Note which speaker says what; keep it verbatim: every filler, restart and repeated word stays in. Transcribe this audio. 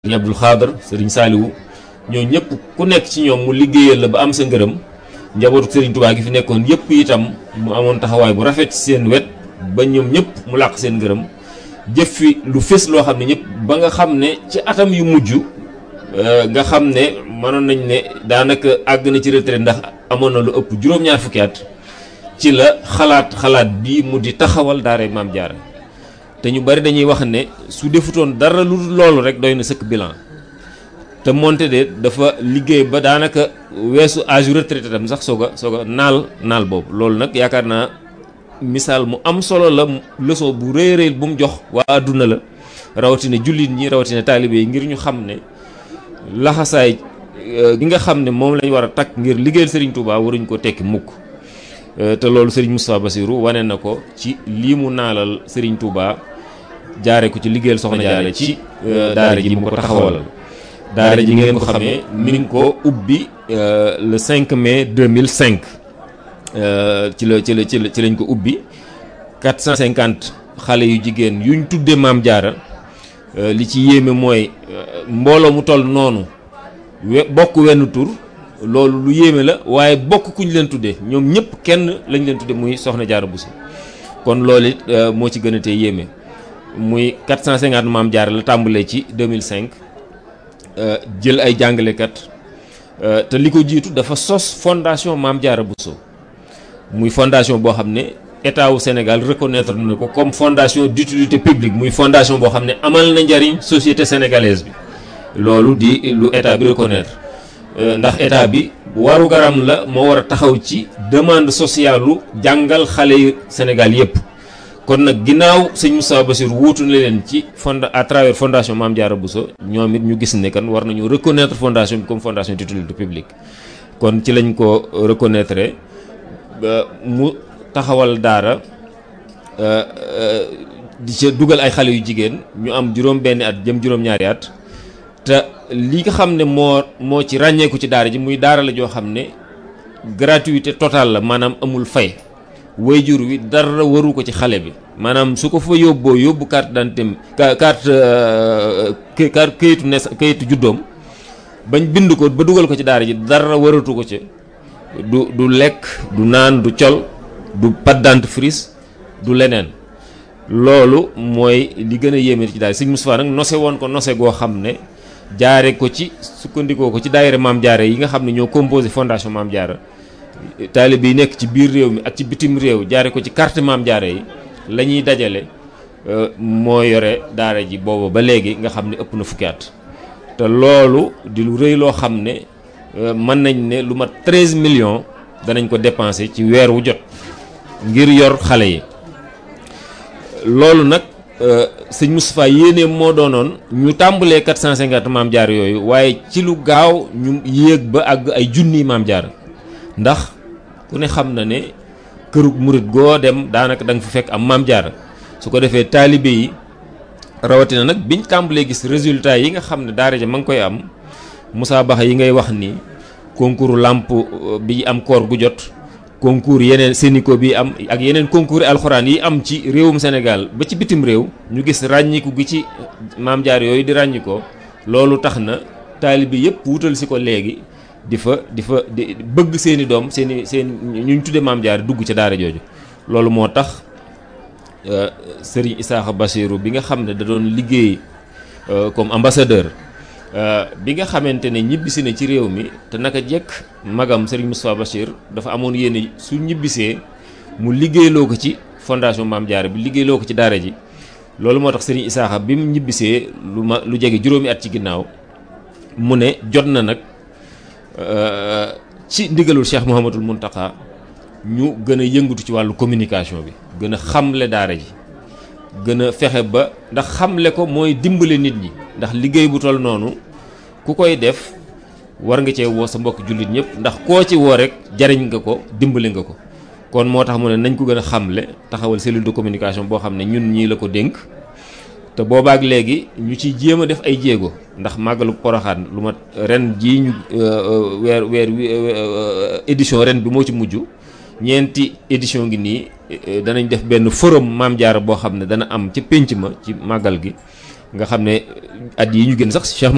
Speaker 1: sëriñ Abdul Xaadar sëriñ Saaliwu ñoo ñëpp ku nekk ci ñoom mu liggéeyal la ba am sa ngërëm njabootu sëriñ Tuubaa gi fi nekkoon yëpp itam mu amoon taxawaay bu rafet ci seen wet ba ñoom ñëpp mu làq seen ngërëm jëf fi lu fés loo xam ne ñëpp ba nga xam ne ci atam yu mujj nga xam ne mënoon nañ ne daanaka àgg na ci retraite ndax amoon na lu ëpp juróom-ñaar fukki at ci la xalaat xalaat bi mu di taxawal daara Maam Jaara te ñu bari dañuy wax ne su defutoon dara lu loolu rek doy na sëkk bilan te moonte de dafa liggéey ba daanaka weesu âge retraité tam sax soog a soog a naal naal boobu loolu nag yaakaar naa misaal mu am solo la leçon bu rëy rëy bu mu jox waa àdduna la rawatina jullit ñi rawatina taalibe yi ngir ñu xam ne laxasaay gi nga xam ne moom lañ war a takk ngir liggéeyal Serigne Touba waruñ ko tekki mukk te loolu Serigne Moustapha Bassirou wane na ko ci lii mu naalal Serigne Touba jaare ko ci liggéeyal Soxna Jaara ci daara ji mu ko taxawalal daara ji ngeen ko xamee mi ngi ko ubbi le cinq mai deux mille cinq ci la ci la ci la ci lañ ko ubbi quatre cent cinquante xale yu jigéen yuñ tuddee Maam Jaara li ci yéeme mooy mbooloo mu toll noonu we bokk wenn tur loolu lu yéeme la waaye bokk kuñ leen tuddee ñoom ñëpp kenn lañ leen tuddee muy Soxna Jaara Bousso kon loolu it moo ci gën a tee yéeme muy quatre cent cinquante Maam Jaara la tàmbalee ci deux mille cinq jël ay jàngalekat te li ko jiitu dafa sos fondation Maam Jaara Bousso muy fondation boo xam ne état wu Sénégal reconnaître na ko comme fondation d'utilité publique muy fondation boo xam ne amal na njariñ société sénégalaise bi loolu di lu état bi reconnaître ndax état bi waru garam la moo war a taxaw ci demande sociale lu jàngal xale yu Sénégal yépp kon nag ginnaaw sëñ Moustapha Bassirou wuutu na leen ci fond à travers fondation Maam Jaara Bousso ñoom it ñu gis ne kan war nañu reconnaître fondation bi comme fondation d'utilité publique kon ci lañ ko reconnaître mu taxawal daara di ca dugal ay xale yu jigéen ñu am juróom benni at jëm juróom-ñaari at te li nga xam ne moo moo ci ràññeeku ci daara ji muy daara la joo xam ne gratuité totale la maanaam amul fay wayjur wi dara waru ko ci xale bi maanaam su ko fa yóbboo yóbbu carte d'identité carte carte kayitu nes kayitu juddoom bañ bind ko ba dugal ko ci daara ji dara waratu ko ci du du lekk du naan du col du pâte dentifrice du leneen loolu mooy li gën a yéeme ci daara Sëñ Moustapha nag nose woon ko nose goo xam ne jaare ko ci sukkandikoo ko ci daayira Maam Jaara yi nga xam ne ñoo composé fondation Maam Jaara taalibe yi nekk ci biir réew mi ak ci bitim réew jaare ko ci carte Maam Jaara yi la ñuy dajale moo yore daara ji booba ba léegi nga xam ne ëpp na fukki at te loolu di lu rëy loo xam ne mën nañ ne lu mat treize millions danañ ko dépenser ci weer wu jot ngir yor xale yi loolu nag sëñ Moustapha yéene moo doonoon ñu tàmbalee quatre cent cinquante Maam Jaara yooyu waaye ci lu gaaw ñu yéeg ba àgg ay junni Maam Jaara ndax ku ne xam na ne kërug murit goo dem daanaka da nga fa fekk am Maam Jaara su ko defee taalibe yi rawatina nag biñ tàmbalee gis résultat yi nga xam ne daara ja ma ngi koy am Moussa Baxa yi ngay wax ni concours làmp bi am koor gu jot concours yeneen Sénico bi am ak yeneen concours alxuraan yi am ci réewum Sénégal ba ci bitim réew ñu gis ràññiku gi ci Maam Jaara yooyu di ràññikoo loolu tax na taalibe yëpp wutal si ko léegi di fa di fa di bëgg seeni doom seeni seen ñu ñu tuddee Maam Jaara dugg ca daara jooju loolu moo tax Serigne Issakha Bassirou bi nga xam ne da doon liggéey comme ambassadeur bi nga xamante ne ñibbisi na ci réew mi te naka jekk magam Serigne Moustapha Bachir dafa amoon yéene su ñibbisee mu liggéeyloo ko ci fondation Maam Jaara bi liggéeyloo ko ci daara ji loolu moo tax Serigne Issakha bi mu ñibbisee lu ma lu jege juróomi at ci ginnaaw mu ne jot na nag ci ndigalul Cheikh Mouhamadoul Mountakha ñu gën a yëngatu ci wàllu communication bi gën a xamle daara ji gën a fexe ba ndax xamle ko mooy dimbale nit ñi ndax liggéey bu toll noonu ku koy def war nga cee woo sa mbokk jullit ñëpp ndax koo ci woo rek jariñ nga ko dimbale nga ko kon moo tax mu ne nañ ko gën a xamle taxawal cellule de communication boo xam ne ñun ñii la ko dénk te boobaak léegi ñu ciy jéem a def ay jéego ndax màggalu Poroxaan lu mat ren jii ñu weer weer édition ren bi moo ci mujj ñeenti édition ngi nii danañ def benn forum Maam Jaara boo xam ne dana am ca pénc ma ci màggal gi nga xam ne at yi ñu gën sax Cheikh